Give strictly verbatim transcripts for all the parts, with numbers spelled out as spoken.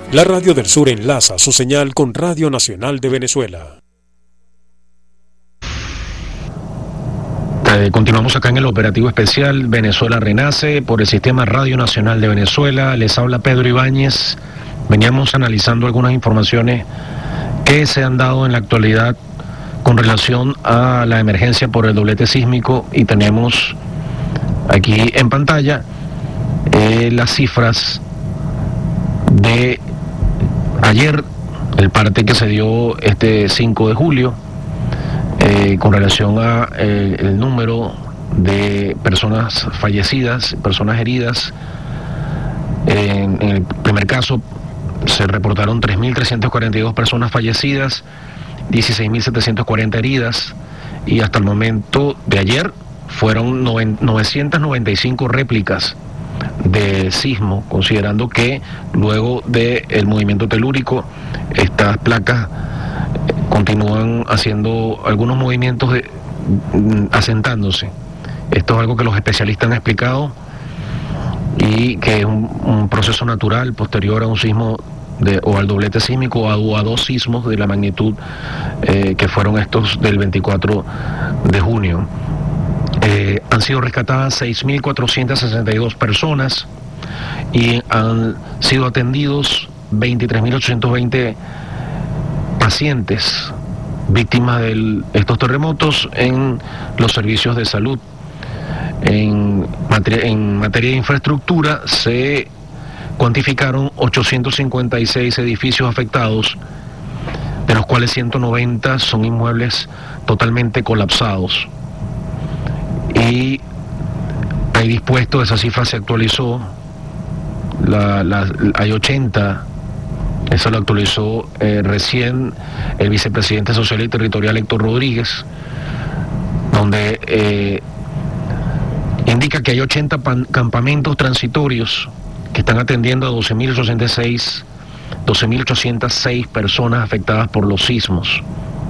La Radio del Sur enlaza su señal con Radio Nacional de Venezuela. Eh, continuamos acá en el operativo especial Venezuela Renace por el Sistema Radio Nacional de Venezuela. Les habla Pedro Ibáñez. Veníamos analizando algunas informaciones que se han dado en la actualidad con relación a la emergencia por el doblete sísmico, y tenemos aquí en pantalla eh, las cifras de ayer, el parte que se dio este cinco de julio, eh, con relación a eh, el número de personas fallecidas, personas heridas. En, en el primer caso se reportaron tres mil trescientas cuarenta y dos personas fallecidas, dieciséis mil setecientas cuarenta heridas, y hasta el momento de ayer fueron novecientas noventa y cinco réplicas de sismo, considerando que luego del movimiento telúrico estas placas continúan haciendo algunos movimientos de, asentándose. Esto es algo que los especialistas han explicado y que es un, un proceso natural posterior a un sismo de, o al doblete sísmico o a, o a dos sismos de la magnitud eh, que fueron estos del veinticuatro de junio. Eh, han sido rescatadas seis mil cuatrocientas sesenta y dos personas y han sido atendidos veintitrés mil ochocientos veinte pacientes víctimas de estos terremotos en los servicios de salud. En materia, en materia de infraestructura se cuantificaron ochocientos cincuenta y seis edificios afectados, de los cuales ciento noventa son inmuebles totalmente colapsados. Y ahí dispuesto, esa cifra se actualizó, la, la, hay ochenta, eso lo actualizó eh, recién el vicepresidente social y territorial Héctor Rodríguez, donde eh, indica que hay ochenta pan, campamentos transitorios que están atendiendo a doce mil ochocientas seis personas afectadas por los sismos.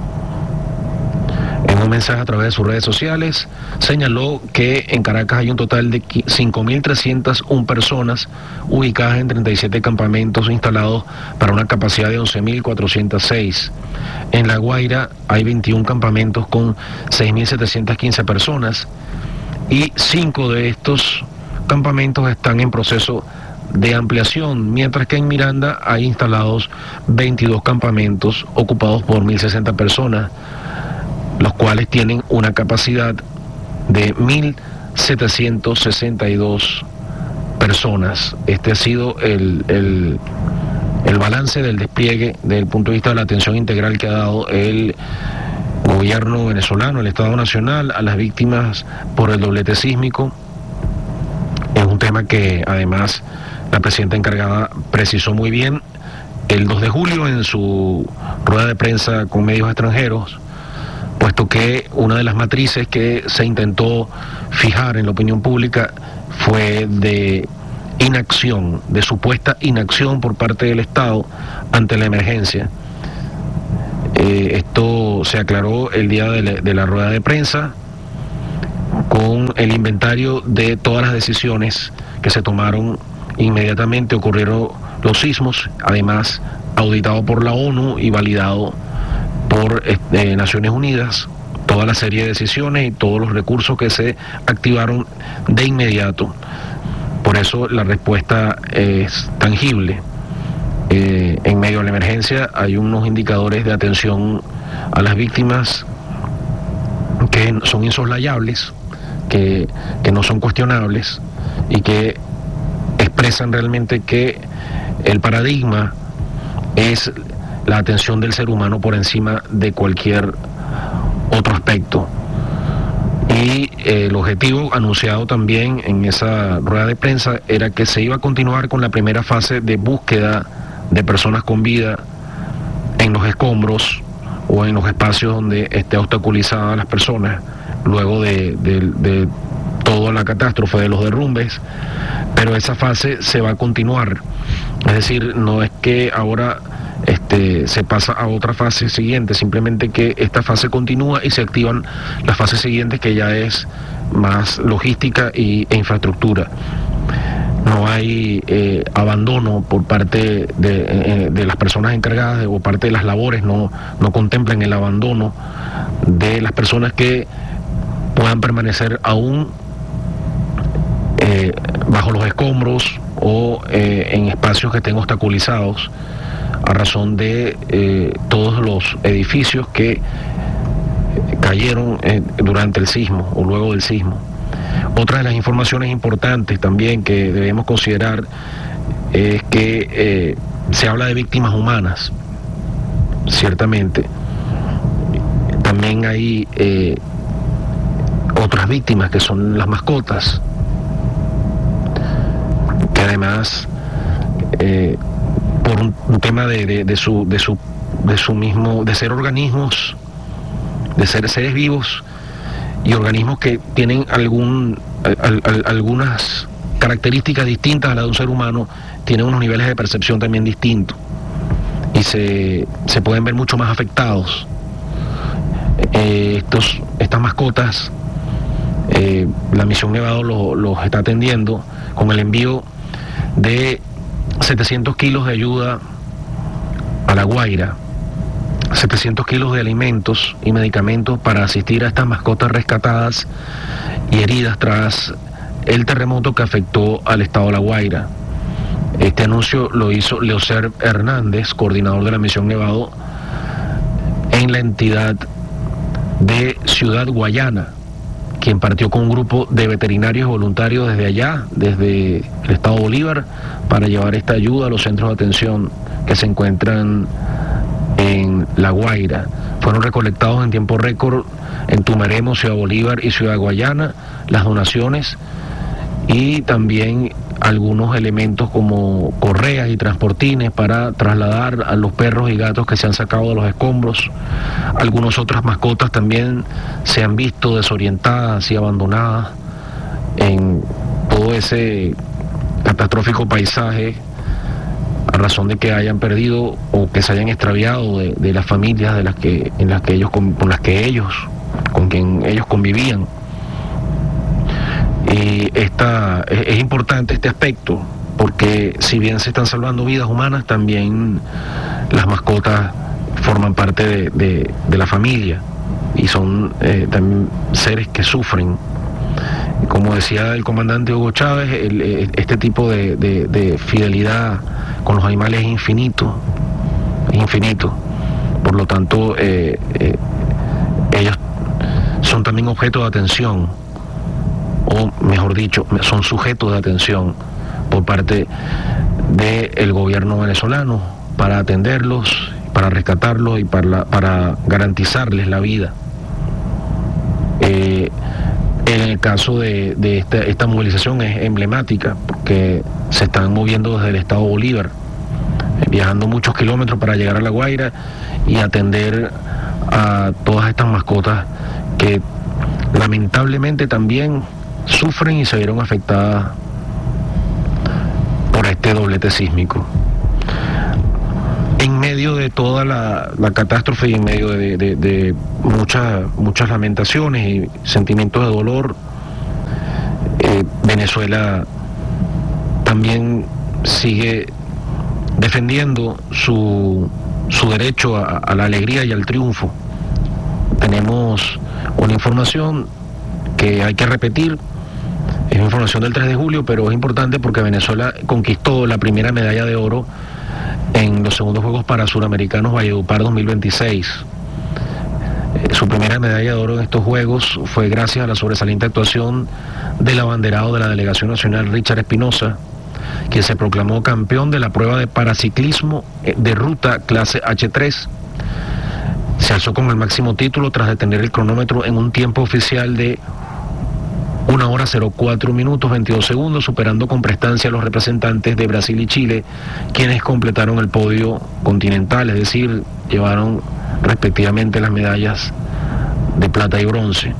En un mensaje a través de sus redes sociales, señaló que en Caracas hay un total de cinco mil trescientas una personas ubicadas en treinta y siete campamentos instalados para una capacidad de once mil cuatrocientas seis. En La Guaira hay veintiún campamentos con seis mil setecientas quince personas, y cinco de estos campamentos están en proceso de ampliación, mientras que en Miranda hay instalados veintidós campamentos ocupados por mil sesenta personas, los cuales tienen una capacidad de mil setecientas sesenta y dos personas. Este ha sido el, el, el balance del despliegue desde el punto de vista de la atención integral que ha dado el gobierno venezolano, el Estado Nacional, a las víctimas por el doblete sísmico. Es un tema que además la presidenta encargada precisó muy bien el dos de julio en su rueda de prensa con medios extranjeros, puesto que una de las matrices que se intentó fijar en la opinión pública fue de inacción, de supuesta inacción por parte del Estado ante la emergencia. Eh, esto se aclaró el día de la, de la rueda de prensa con el inventario de todas las decisiones que se tomaron inmediatamente ocurrieron los sismos, además auditado por la ONU y validado por eh, Naciones Unidas, toda la serie de decisiones y todos los recursos que se activaron de inmediato. Por eso la respuesta es tangible. Eh, en medio de la emergencia hay unos indicadores de atención a las víctimas que son insoslayables, que, que no son cuestionables y que expresan realmente que el paradigma es la atención del ser humano por encima de cualquier otro aspecto. Y eh, el objetivo anunciado también en esa rueda de prensa era que se iba a continuar con la primera fase de búsqueda de personas con vida en los escombros o en los espacios donde esté obstaculizada las personas luego de, de, de toda la catástrofe de los derrumbes, pero esa fase se va a continuar. Es decir, no es que ahora este, se pasa a otra fase siguiente, simplemente que esta fase continúa y se activan las fases siguientes, que ya es más logística y, e infraestructura. no hay eh, abandono por parte de, eh, de las personas encargadas o parte de las labores, no, no contemplan el abandono de las personas que puedan permanecer aún eh, bajo los escombros o eh, en espacios que estén obstaculizados a razón de eh, todos los edificios que cayeron eh, durante el sismo o luego del sismo. Otra de las informaciones importantes también que debemos considerar es que eh, se habla de víctimas humanas, ciertamente. También hay eh, otras víctimas que son las mascotas, que además eh, por un, un tema de, de, de su de su de su mismo de ser organismos, de ser seres vivos y organismos que tienen algún al, al, algunas características distintas a las de un ser humano, tienen unos niveles de percepción también distintos y se, se pueden ver mucho más afectados. Eh, estos estas mascotas, eh, la misión Nevado los lo está atendiendo con el envío de setecientos kilos de ayuda a La Guaira, setecientos kilos de alimentos y medicamentos para asistir a estas mascotas rescatadas y heridas tras el terremoto que afectó al estado de La Guaira. Este anuncio lo hizo Leocer Hernández, coordinador de la misión Nevado en la entidad de Ciudad Guayana, quien partió con un grupo de veterinarios voluntarios desde allá, desde el estado Bolívar, para llevar esta ayuda a los centros de atención que se encuentran en La Guaira. Fueron recolectados en tiempo récord en Tumeremo, Ciudad Bolívar y Ciudad Guayana las donaciones y también algunos elementos como correas y transportines para trasladar a los perros y gatos que se han sacado de los escombros. Algunas otras mascotas también se han visto desorientadas y abandonadas en todo ese catastrófico paisaje a razón de que hayan perdido o que se hayan extraviado de, de las familias de las que en las que ellos con, con las que ellos con quien ellos convivían. Y esta, es, es importante este aspecto, porque si bien se están salvando vidas humanas, también las mascotas forman parte de, de, de la familia y son eh, también seres que sufren. Como decía el comandante Hugo Chávez, el, este tipo de, de, de fidelidad con los animales es infinito, es infinito. Por lo tanto, eh, eh, ellos son también objeto de atención, o mejor dicho, son sujetos de atención por parte del gobierno venezolano para atenderlos, para rescatarlos y para, la, para garantizarles la vida. Eh, en el caso de, de esta, esta movilización es emblemática porque se están moviendo desde el estado Bolívar, viajando muchos kilómetros para llegar a La Guaira y atender a todas estas mascotas que lamentablemente también sufren y se vieron afectadas por este doblete sísmico. En medio de toda la, la catástrofe y en medio de, de, de muchas, muchas lamentaciones y sentimientos de dolor, eh, Venezuela también sigue defendiendo su, su derecho a, a la alegría y al triunfo. Tenemos una información que hay que repetir. Es información del tres de julio, pero es importante porque Venezuela conquistó la primera medalla de oro en los segundos Juegos Parasuramericanos Valledupar dos mil veintiséis. Eh, su primera medalla de oro en estos Juegos fue gracias a la sobresaliente actuación del abanderado de la Delegación Nacional Richard Espinosa, quien se proclamó campeón de la prueba de paraciclismo de ruta clase hache tres. Se alzó con el máximo título tras detener el cronómetro en un tiempo oficial de una hora cero cuatro minutos veintidós segundos, superando con prestancia a los representantes de Brasil y Chile, quienes completaron el podio continental, es decir, llevaron respectivamente las medallas de plata y bronce.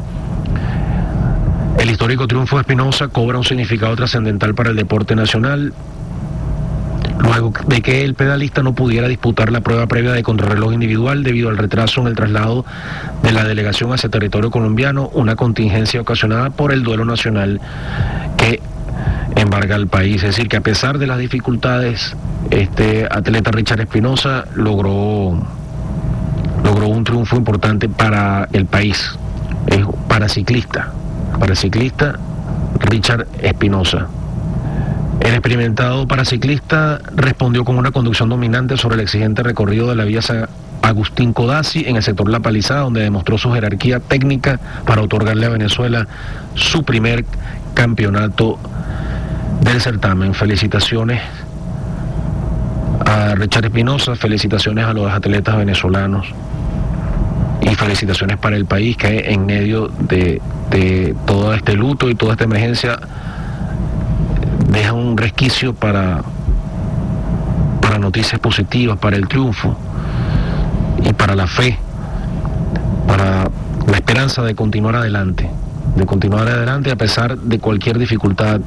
El histórico triunfo de Espinosa cobra un significado trascendental para el deporte nacional, luego de que el pedalista no pudiera disputar la prueba previa de contrarreloj individual debido al retraso en el traslado de la delegación hacia territorio colombiano, una contingencia ocasionada por el duelo nacional que embarga al país. Es decir, que a pesar de las dificultades, este atleta Richard Espinosa logró, logró un triunfo importante para el país. Es paraciclista, paraciclista Richard Espinosa. El experimentado paraciclista respondió con una conducción dominante sobre el exigente recorrido de la vía San Agustín Codazzi en el sector La Palizada, donde demostró su jerarquía técnica para otorgarle a Venezuela su primer campeonato del certamen. Felicitaciones a Richard Espinosa, felicitaciones a los atletas venezolanos y felicitaciones para el país, que en medio de, de todo este luto y toda esta emergencia deja un resquicio para, para noticias positivas, para el triunfo y para la fe, para la esperanza de continuar adelante, de continuar adelante a pesar de cualquier dificultad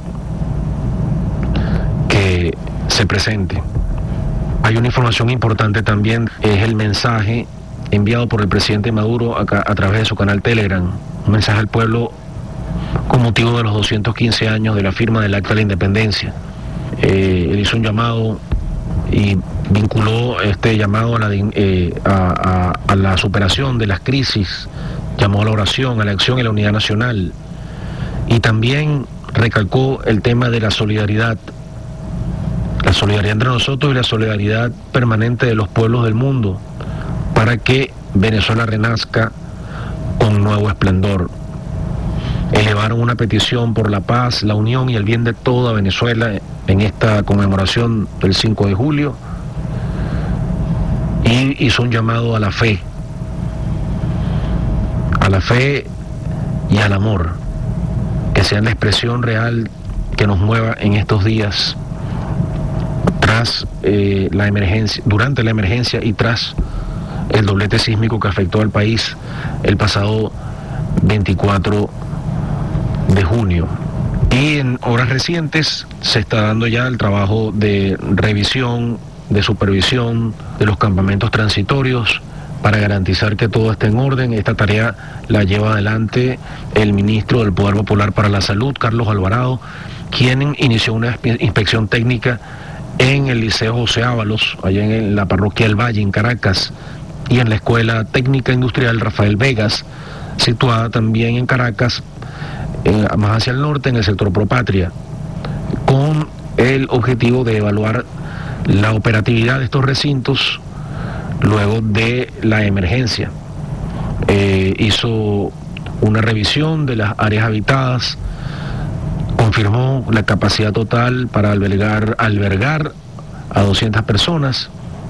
que se presente. Hay una información importante también, es el mensaje enviado por el presidente Maduro a, a través de su canal Telegram, un mensaje al pueblo con motivo de los doscientos quince años de la firma del Acta de la Independencia. Eh, él hizo un llamado y vinculó este llamado a la, eh, a, a, a la superación de las crisis, llamó a la oración, a la acción y la unidad nacional, y también recalcó el tema de la solidaridad, la solidaridad entre nosotros y la solidaridad permanente de los pueblos del mundo, para que Venezuela renazca con nuevo esplendor. Elevaron una petición por la paz, la unión y el bien de toda Venezuela en esta conmemoración del cinco de julio, y hizo un llamado a la fe, a la fe y al amor, que sean la expresión real que nos mueva en estos días, tras eh, la emergencia, durante la emergencia y tras el doblete sísmico que afectó al país el pasado veinticuatro de junio. Y en horas recientes se está dando ya el trabajo de revisión, de supervisión de los campamentos transitorios para garantizar que todo esté en orden. Esta tarea la lleva adelante el ministro del Poder Popular para la Salud, Carlos Alvarado, quien inició una inspección técnica en el Liceo José Ábalos, allá en la parroquia El Valle, en Caracas, y en la Escuela Técnica Industrial Rafael Vegas, situada también en Caracas, eh, más hacia el norte, en el sector Propatria, con el objetivo de evaluar la operatividad de estos recintos luego de la emergencia. Eh, hizo una revisión de las áreas habitadas, confirmó la capacidad total para albergar, albergar a doscientas personas,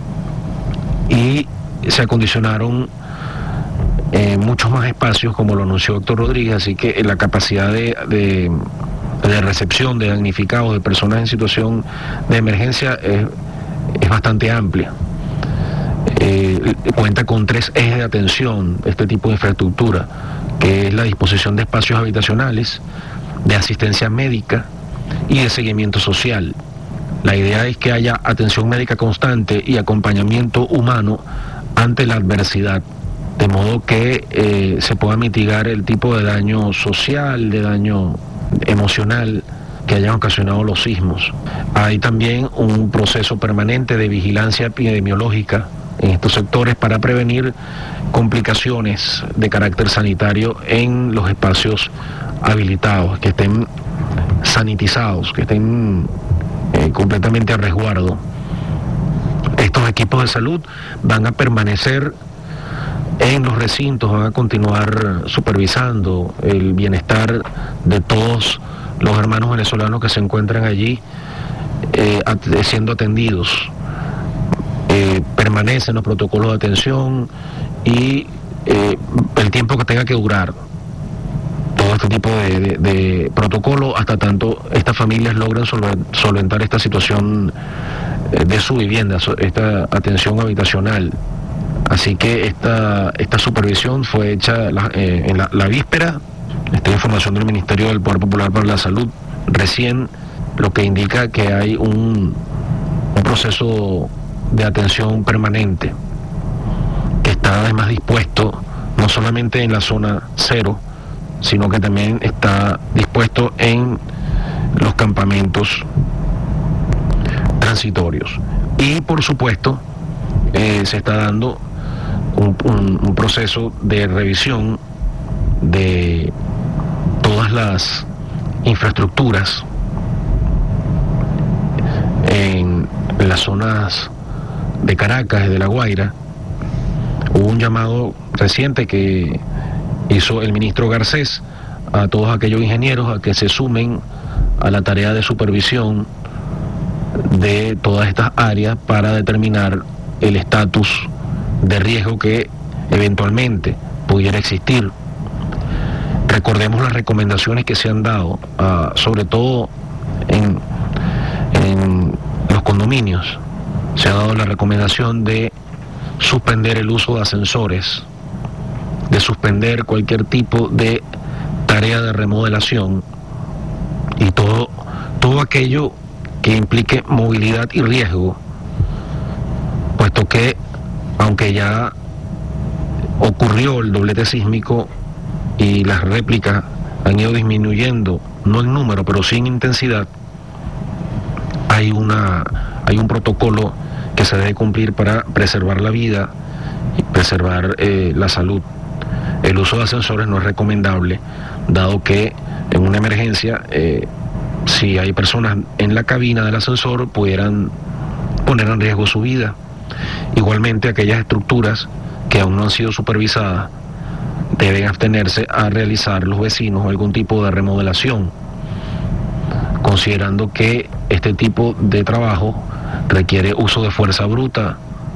y se acondicionaron eh, muchos más espacios, como lo anunció Héctor Rodríguez, así que la capacidad de, de, de recepción de damnificados, de personas en situación de emergencia es, es bastante amplia. Eh, cuenta con tres ejes de atención este tipo de infraestructura, que es la disposición de espacios habitacionales, de asistencia médica y de seguimiento social. La idea es que haya atención médica constante y acompañamiento humano ante la adversidad, de modo que eh, se pueda mitigar el tipo de daño social, de daño emocional que hayan ocasionado los sismos. Hay también un proceso permanente de vigilancia epidemiológica en estos sectores para prevenir complicaciones de carácter sanitario en los espacios habilitados, que estén sanitizados, que estén eh, completamente a resguardo. Estos equipos de salud van a permanecer en los recintos, van a continuar supervisando el bienestar de todos los hermanos venezolanos que se encuentran allí eh, at- siendo atendidos. Eh, permanecen los protocolos de atención y eh, el tiempo que tenga que durar todo este tipo de, de, de protocolo, hasta tanto estas familias logran solventar esta situación de su vivienda, esta atención habitacional. Así que esta, esta supervisión fue hecha la, eh, en la, la víspera. Esta información del Ministerio del Poder Popular para la Salud recién, lo que indica que hay un, un proceso de atención permanente que está además dispuesto no solamente en la zona cero, sino que también está dispuesto en los campamentos transitorios. Y por supuesto eh, se está dando un, un, un proceso de revisión de todas las infraestructuras en las zonas de Caracas y de La Guaira. Hubo un llamado reciente que hizo el ministro Garcés a todos aquellos ingenieros a que se sumen a la tarea de supervisión de todas estas áreas para determinar el estatus de riesgo que eventualmente pudiera existir. Recordemos las recomendaciones que se han dado, uh, sobre todo en, en los condominios. Se ha dado la recomendación de suspender el uso de ascensores, de suspender cualquier tipo de tarea de remodelación y todo, todo aquello que implique movilidad y riesgo, puesto que aunque ya ocurrió el doblete sísmico y las réplicas han ido disminuyendo, no en número, pero sí en intensidad, hay una, hay un protocolo que se debe cumplir para preservar la vida y preservar eh, la salud. El uso de ascensores no es recomendable, dado que en una emergencia, eh, si hay personas en la cabina del ascensor, pudieran poner en riesgo su vida. Igualmente, aquellas estructuras que aún no han sido supervisadas deben abstenerse a realizar los vecinos algún tipo de remodelación, considerando que este tipo de trabajo requiere uso de fuerza bruta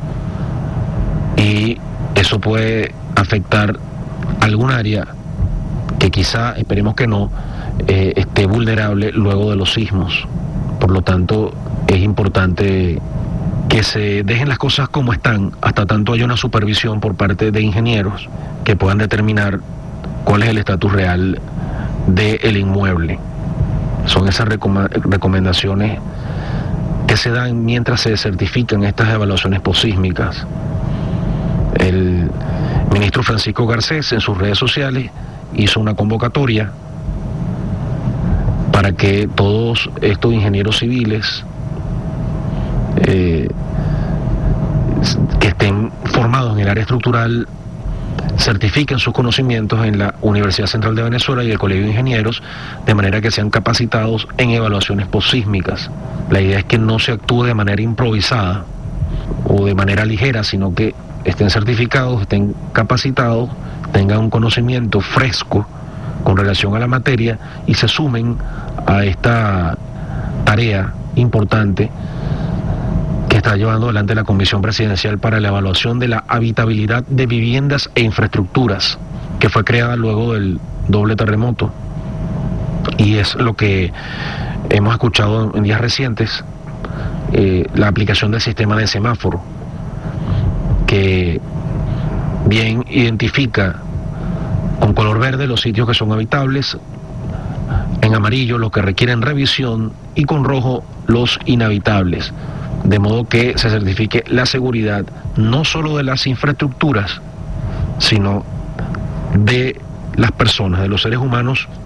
y eso puede afectar algún área que quizá, esperemos que no, eh, esté vulnerable luego de los sismos. Por lo tanto, es importante que se dejen las cosas como están hasta tanto haya una supervisión por parte de ingenieros que puedan determinar cuál es el estatus real del inmueble. Son esas recom- recomendaciones que se dan mientras se certifican estas evaluaciones posísmicas. El ministro Francisco Garcés en sus redes sociales hizo una convocatoria para que todos estos ingenieros civiles eh, que estén formados en el área estructural certifiquen sus conocimientos en la Universidad Central de Venezuela y el Colegio de Ingenieros, de manera que sean capacitados en evaluaciones posísmicas. La idea es que no se actúe de manera improvisada o de manera ligera, sino que estén certificados, estén capacitados, tengan un conocimiento fresco con relación a la materia y se sumen a esta tarea importante que está llevando adelante la Comisión Presidencial para la Evaluación de la Habitabilidad de Viviendas e Infraestructuras, que fue creada luego del doble terremoto. Y es lo que hemos escuchado en días recientes, eh, la aplicación del sistema de semáforo, que bien identifica con color verde los sitios que son habitables, en amarillo los que requieren revisión y con rojo los inhabitables, de modo que se certifique la seguridad no solo de las infraestructuras, sino de las personas, de los seres humanos